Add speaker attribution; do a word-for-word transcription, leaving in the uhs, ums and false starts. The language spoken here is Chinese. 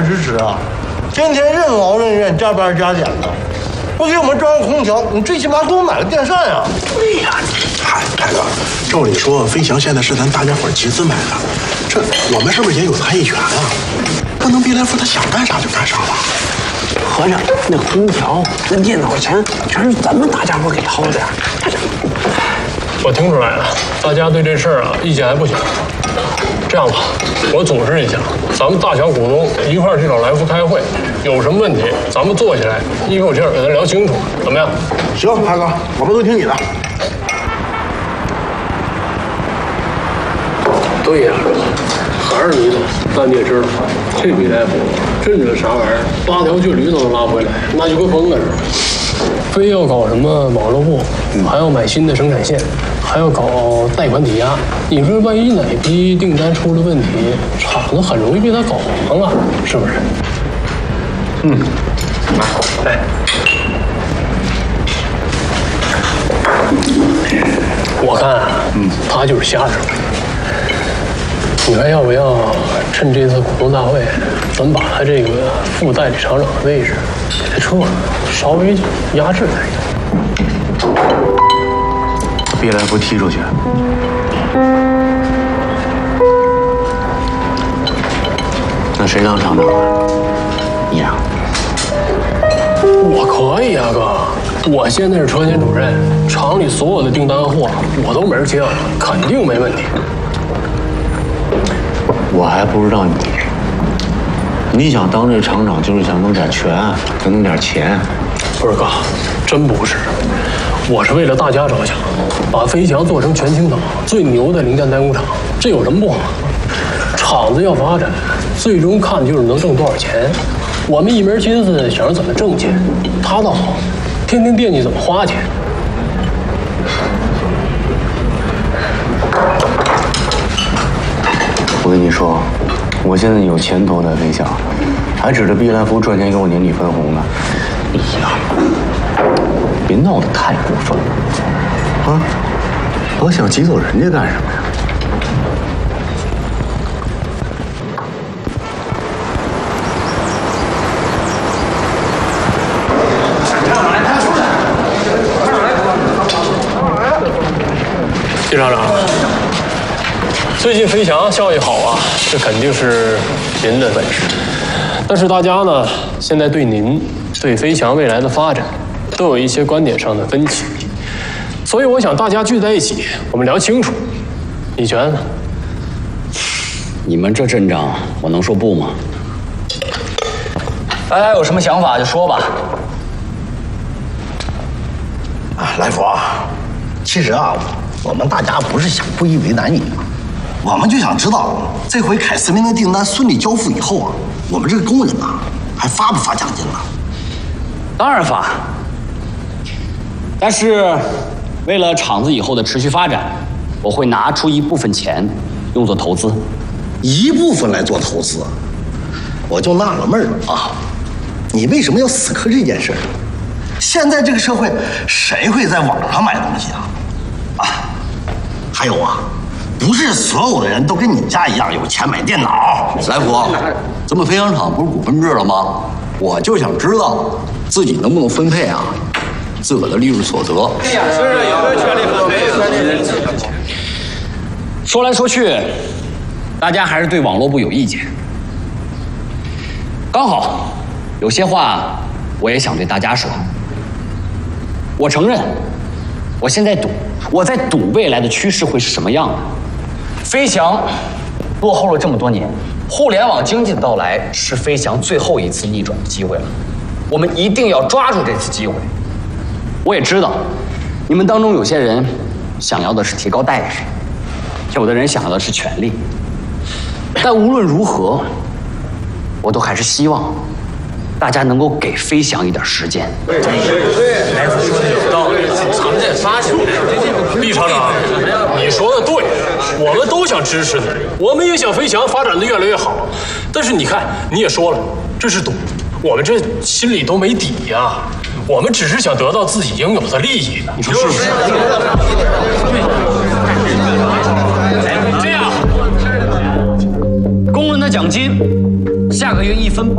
Speaker 1: 支持啊！天天任劳任怨，加班加点的，不给我们装个空调，你最起码给我买个电扇呀！
Speaker 2: 对呀，嗨，泰哥，照理说飞翔现在是咱大家伙集资买的，这我们是不是也有参与权啊？不能毕来福他想干啥就干啥吧？
Speaker 3: 合着那空调、那电脑钱全是咱们大家伙给掏的呀！
Speaker 4: 我听出来了，大家对这事儿啊意见还不小。这样吧，我组织一下，咱们大小股东一块儿去找来福开会，有什么问题咱们坐下来一口气儿给他聊清楚，怎么样？
Speaker 2: 行，大哥，我们都听你的。
Speaker 4: 对呀，还是你懂。但你也知道，这笔来福真是啥玩意儿，八条倔驴都能拉回来，那就跟疯了似的。非要搞什么网络部，还要买新的生产线，还要搞贷款抵押。你说万一哪批订单出了问题，厂子很容易被他搞黄了，是不是？嗯，来，我看啊，嗯，他就是瞎指挥。你看要不要趁这次股东大会，咱们把他这个副代理厂长的位置给他撤了，稍微压制他一下。
Speaker 5: 别来福踢出去。那谁当厂长啊？你呀？
Speaker 4: 我可以啊，哥。我现在是车间主任，厂里所有的订单货我都门清，肯定没问题。
Speaker 5: 我还不知道你，你想当这厂长就是想弄点权，想弄点钱。
Speaker 4: 不是哥，真不是，我是为了大家着想，把飞翔做成全青岛最牛的零件代工厂，这有什么不好？厂子要发展，最终看就是能挣多少钱。我们一门心思想着怎么挣钱，他倒好，天天惦记怎么花钱。
Speaker 5: 我跟你说，我现在有钱投在飞翔，还指着毕来福赚钱给我年底分红呢。你呀，别闹得太过分了啊！老想挤走人家干什么呀？
Speaker 4: 谢厂长。最近飞翔效益好啊，这肯定是您的本事。但是大家呢，现在对您、对飞翔未来的发展，都有一些观点上的分歧。所以我想大家聚在一起，我们聊清楚。你觉得呢？
Speaker 3: 你们这阵仗，我能说不吗？
Speaker 6: 大家有什么想法就说吧。
Speaker 1: 啊，来福啊，其实啊，我们大家不是想故意为难你。我们就想知道，这回凯思明的订单顺利交付以后啊，我们这个工人呐，还发不发奖金了？
Speaker 3: 当然发，但是为了厂子以后的持续发展，我会拿出一部分钱用作投资。
Speaker 1: 一部分来做投资，我就纳了闷了啊，你为什么要死磕这件事儿？现在这个社会，谁会在网上买东西啊？啊，还有啊。不是所有的人都跟你家一样有钱买电脑。
Speaker 7: 来福，咱们飞翔厂不是股份制了吗？我就想知道自己能不能分配啊自个的利润所得。
Speaker 6: 对呀，是有权利分配。
Speaker 3: 说来说去，大家还是对网络部有意见。刚好，有些话我也想对大家说。我承认，我现在赌，我在赌未来的趋势会是什么样的。飞翔落后了这么多年，互联网经济的到来是飞翔最后一次逆转的机会了。我们一定要抓住这次机会。我也知道，你们当中有些人想要的是提高待遇，有的人想要的是权利。但无论如何，我都还是希望大家能够给飞翔一点时间。
Speaker 4: 对对对，来福说的有道理，常见发现。厉厂长，你说的对，我们都想支持你，我们也想飞翔发展的越来越好。但是你看，你也说了，这是赌，我们这心里都没底呀、啊。我们只是想得到自己应有的利益，你说是不是？
Speaker 3: 这样，工人的奖金下个月一分。